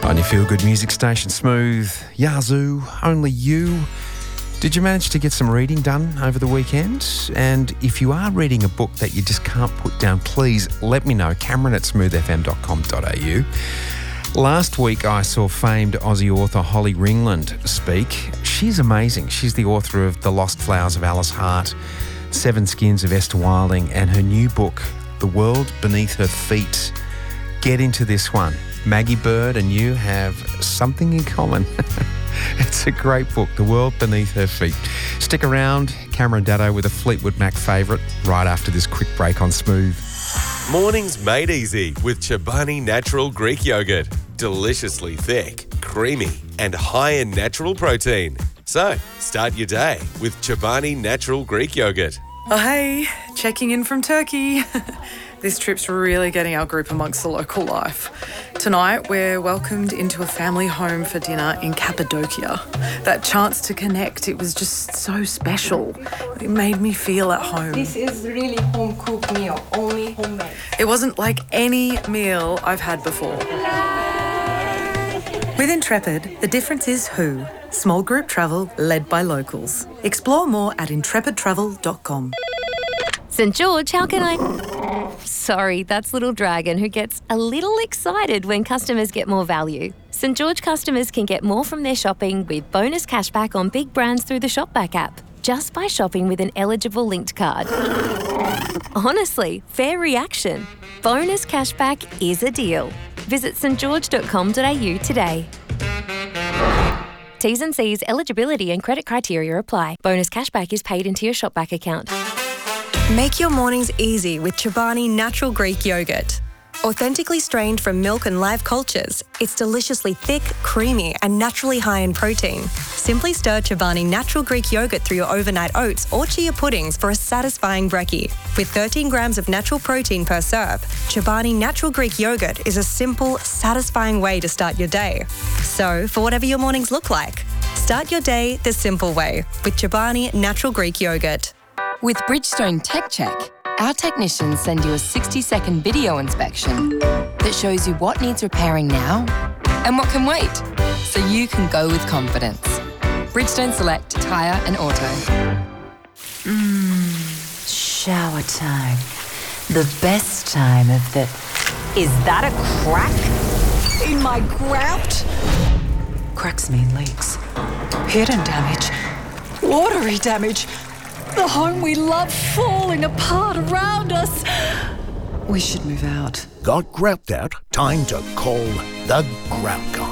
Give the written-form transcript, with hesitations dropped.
On your feel-good music station, Smooth, Yazoo, Only You. Did you manage to get some reading done over the weekend? And if you are reading a book that you just can't put down, please let me know. Cameron@smoothfm.com.au. Last week, I saw famed Aussie author Holly Ringland speak. She's amazing. She's the author of The Lost Flowers of Alice Hart, Seven Skins of Esther Wilding, and her new book, The World Beneath Her Feet. Get into this one. Maggie Bird and you have something in common. It's a great book, The World Beneath Her Feet. Stick around, Cameron Daddo with a Fleetwood Mac favourite right after this quick break on Smooth. Mornings made easy with Chobani Natural Greek Yogurt. Deliciously thick, creamy and high in natural protein. So, start your day with Chobani Natural Greek Yogurt. Oh hey, checking in from Turkey. This trip's really getting our group amongst the local life. Tonight, we're welcomed into a family home for dinner in Cappadocia. That chance to connect, it was just so special. It made me feel at home. This is really home-cooked meal, only homemade. It wasn't like any meal I've had before. With Intrepid, the difference is who. Small group travel led by locals. Explore more at intrepidtravel.com. St George, how can I... Sorry, that's Little Dragon, who gets a little excited when customers get more value. St George customers can get more from their shopping with bonus cashback on big brands through the Shopback app, just by shopping with an eligible linked card. Honestly, fair reaction. Bonus cashback is a deal. Visit stgeorge.com.au today. T's and C's, eligibility and credit criteria apply. Bonus cashback is paid into your Shopback account. Make your mornings easy with Chobani Natural Greek Yogurt. Authentically strained from milk and live cultures, it's deliciously thick, creamy, and naturally high in protein. Simply stir Chobani Natural Greek Yogurt through your overnight oats or chia puddings for a satisfying brekkie. With 13 grams of natural protein per serve, Chobani Natural Greek Yogurt is a simple, satisfying way to start your day. So, for whatever your mornings look like, start your day the simple way with Chobani Natural Greek Yogurt. With Bridgestone Tech Check, our technicians send you a 60-second video inspection that shows you what needs repairing now and what can wait, so you can go with confidence. Bridgestone Select Tyre and Auto. Shower time. The best time of the... Is that a crack in my grout? Cracks mean leaks. Hidden damage. Watery damage. The home we love falling apart around us. We should move out. Got grout out? Time to call the Grout Guy.